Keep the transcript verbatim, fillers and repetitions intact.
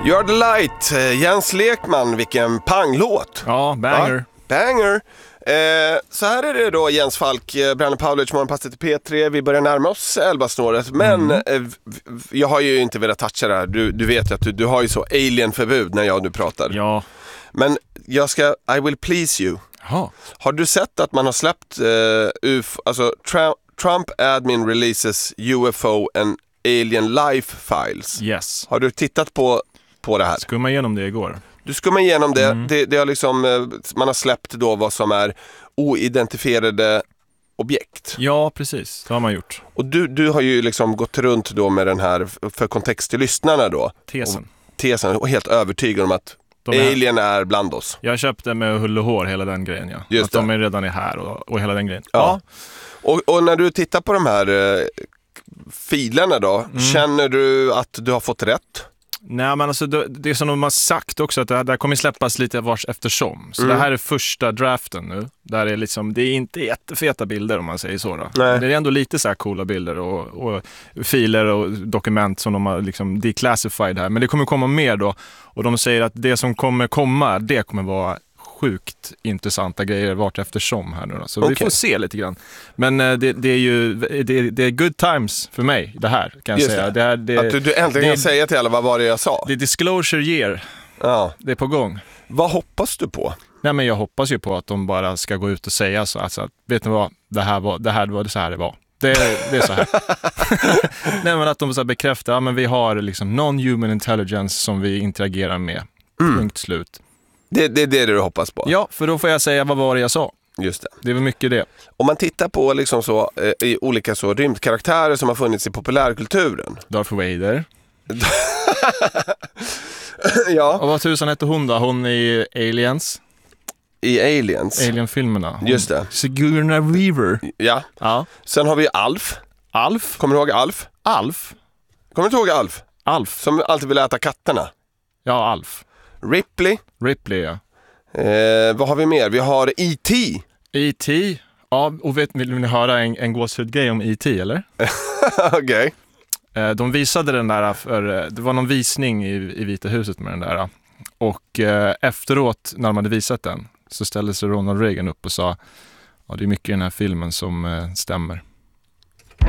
You're the light, Jens Lekman, vilken panglåt. Ja, banger. Va? Banger. Eh, så här är det då, Jens Falk, eh, Brandon Pavlovich, morgonpasset till P tre. Vi börjar närma oss elva-snåret. Men mm. eh, jag har ju inte velat toucha det här. Du, du vet ju att du, du har ju så alien-förbud när jag och du pratar. Ja. Men jag ska, I will please you. Aha. Har du sett att man har släppt eh, U F O, alltså Trump, Trump admin releases U F O and alien life files? Yes. Har du tittat på, på det här? Skumma igenom det igår. Du skummar igenom det. Mm. det, det har liksom, man har släppt då vad som är oidentifierade objekt. Ja, precis. Det har man gjort. Och du, du har ju liksom gått runt då med den här, för kontext till lyssnarna då. Tesen. Och, tesen, och helt övertygad om att de är, alien är bland oss. Jag köpte med hull och hår hela den grejen, ja. Just att det. de är redan är här och, och hela den grejen. Ja. ja. Och, och när du tittar på de här eh, filerna då, mm. känner du att du har fått rätt? Nej, men alltså det, det är som de har sagt också, att det här, det här kommer släppas lite vars eftersom. Så mm. det här är första draften nu. Där är liksom, det är inte jättefeta bilder om man säger så då. Nej. Det är ändå lite så här coola bilder och, och filer och dokument som de har liksom declassified här. Men det kommer komma mer då. Och de säger att det som kommer komma, det kommer vara sjukt intressanta grejer vart eftersom här nu då. Så okay. vi får se lite grann. Men eh, det, det är ju det, det är good times för mig det här, kan jag Just säga. Det. Det här, det, att du, du äntligen det, kan säga till alla vad var det jag sa. Det är disclosure year. Ja. Det är på gång. Vad hoppas du på? Nej, men jag hoppas ju på att de bara ska gå ut och säga så. Alltså, vet ni vad? Det här var, det här var det så här det var. Det, det är så här. Nej, men att de så här bekräftar, ja, men vi har liksom non-human intelligence som vi interagerar med. Mm. Punkt slut. Det, det, det är det du hoppas på? Ja, för då får jag säga vad var det jag sa. Just det. Det är väl mycket det. Om man tittar på liksom så, eh, i olika så rymdkaraktärer som har funnits i populärkulturen. Darth Vader. Ja. Och vad tusan hette hon då? Hon i Aliens. I Aliens. Alien-filmerna. Hon, just det. Sigourney Weaver. Ja. ja. Sen har vi Alf. Alf? Kommer du ihåg Alf? Alf? Kommer du ihåg Alf? Alf. Som alltid vill äta katterna. Ja, Alf. Ripley. Ripley, ja. Eh, vad har vi mer? Vi har E T E T Ja, och vet, vill ni höra en, en gåshudgrej om E T eller? Okej. Okay. Eh, de visade den där, för det var någon visning i, i Vita huset med den där. Och eh, efteråt, när de hade visat den, så ställde sig Ronald Reagan upp och sa, ja, det är mycket i den här filmen som eh, stämmer.